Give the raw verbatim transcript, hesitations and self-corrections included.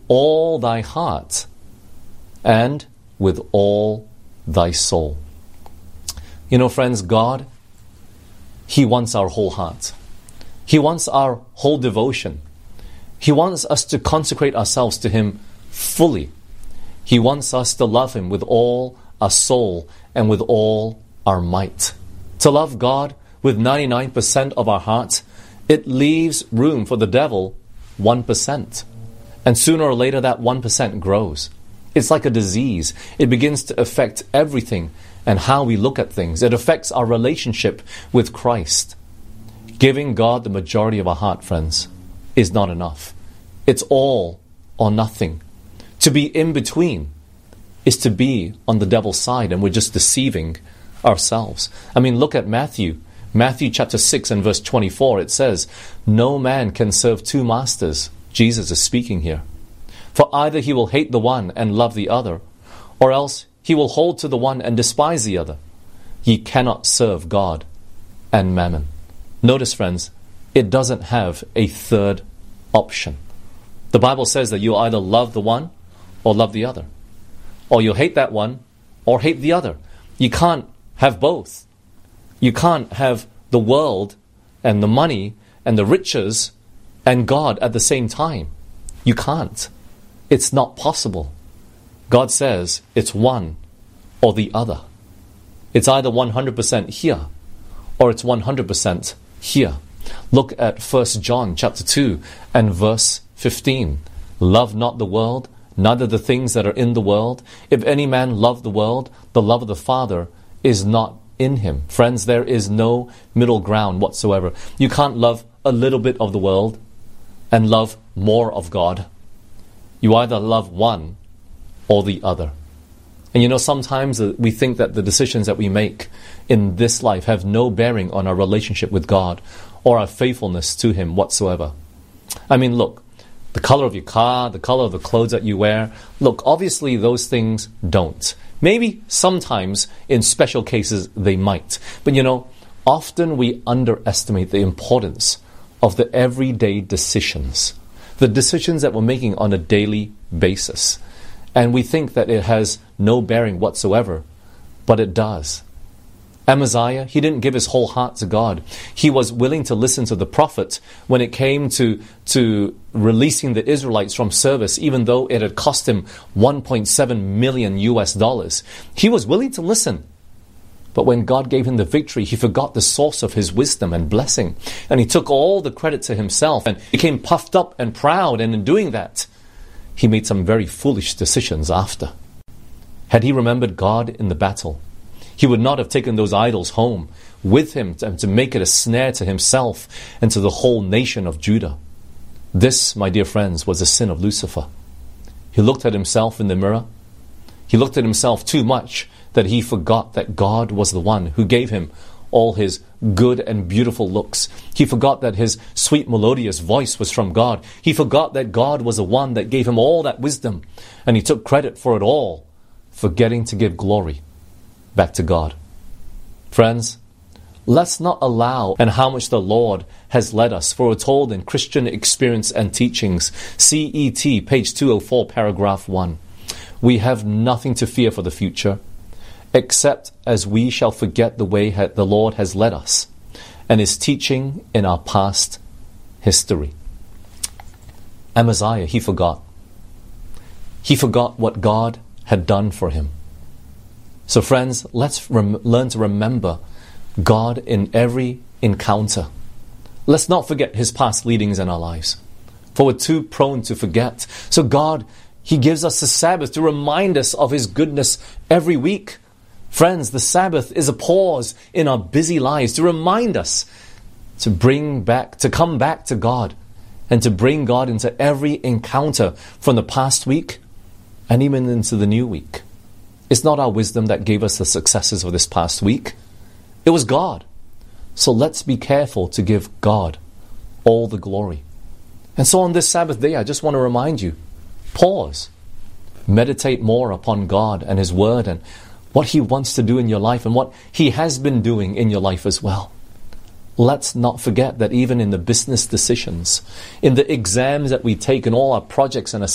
all thy heart and with all thy soul. You know, friends, God, He wants our whole heart. He wants our whole devotion. He wants us to consecrate ourselves to Him fully. He wants us to love Him with all our soul and with all our might. To love God with ninety-nine percent of our heart, it leaves room for the devil one percent. And sooner or later that one percent grows. It's like a disease. It begins to affect everything and how we look at things. It affects our relationship with Christ. Giving God the majority of our heart, friends, is not enough. It's all or nothing. To be in between is to be on the devil's side, and we're just deceiving ourselves. I mean, look at Matthew. Matthew chapter six and verse twenty-four, it says, no man can serve two masters. Jesus is speaking here. For either he will hate the one and love the other, or else he will hold to the one and despise the other. Ye cannot serve God and mammon. Notice, friends, it doesn't have a third option. The Bible says that you'll either love the one or love the other. Or you'll hate that one or hate the other. You can't have both. You can't have the world and the money and the riches and God at the same time. You can't. It's not possible. God says it's one or the other. It's either one hundred percent here or it's one hundred percent here. Look at First John chapter two and verse fifteen. Love not the world, neither the things that are in the world. If any man love the world, the love of the Father is not in him. Friends, there is no middle ground whatsoever. You can't love a little bit of the world and love more of God. You either love one or the other. And you know, sometimes we think that the decisions that we make in this life have no bearing on our relationship with God or our faithfulness to Him whatsoever. I mean, look, the color of your car, the color of the clothes that you wear, look, obviously those things don't. Maybe sometimes in special cases they might. But you know, often we underestimate the importance of the everyday decisions, the decisions that we're making on a daily basis. And we think that it has no bearing whatsoever, but it does. Amaziah, he didn't give his whole heart to God. He was willing to listen to the prophet when it came to, to releasing the Israelites from service, even though it had cost him one point seven million U S dollars. He was willing to listen. But when God gave him the victory, he forgot the source of his wisdom and blessing. And he took all the credit to himself and became puffed up and proud. And in doing that, he made some very foolish decisions after. Had he remembered God in the battle, he would not have taken those idols home with him to, to make it a snare to himself and to the whole nation of Judah. This, my dear friends, was the sin of Lucifer. He looked at himself in the mirror. He looked at himself too much that he forgot that God was the one who gave him all his good and beautiful looks. He forgot that his sweet melodious voice was from God. He forgot that God was the one that gave him all that wisdom. And he took credit for it all, forgetting to give glory back to God. Friends, let's not allow and how much the Lord has led us. For we're told in Christian Experience and Teachings, C E T, page two oh four, paragraph one, we have nothing to fear for the future, except as we shall forget the way the Lord has led us and His teaching in our past history. Amaziah, he forgot. He forgot what God had done for him. So friends, let's rem- learn to remember God in every encounter. Let's not forget His past leadings in our lives, for we're too prone to forget. So God, He gives us the Sabbath to remind us of His goodness every week. Friends, the Sabbath is a pause in our busy lives to remind us to bring back, to come back to God and to bring God into every encounter from the past week and even into the new week. It's not our wisdom that gave us the successes of this past week. It was God. So let's be careful to give God all the glory. And so on this Sabbath day, I just want to remind you, pause. Meditate more upon God and His Word and what He wants to do in your life and what He has been doing in your life as well. Let's not forget that even in the business decisions, in the exams that we take, in all our projects and